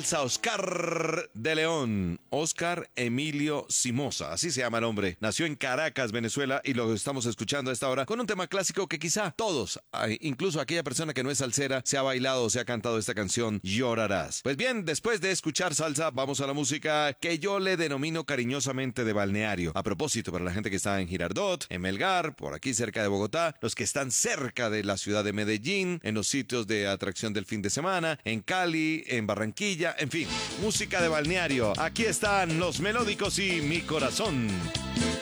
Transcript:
Oscar de León, Oscar Emilio Simosa, así se llama el hombre. Nació en Caracas, Venezuela, y lo estamos escuchando a esta hora con un tema clásico que quizá todos, incluso aquella persona que no es salsera, se ha bailado o se ha cantado esta canción, Llorarás. Pues bien, después de escuchar salsa, vamos a la música que yo le denomino cariñosamente de balneario. A propósito, para la gente que está en Girardot, en Melgar, por aquí cerca de Bogotá, los que están cerca de la ciudad de Medellín, en los sitios de atracción del fin de semana, en Cali, en Barranquilla, en fin, música de balneario. Aquí están Los Melódicos y Mi Corazón.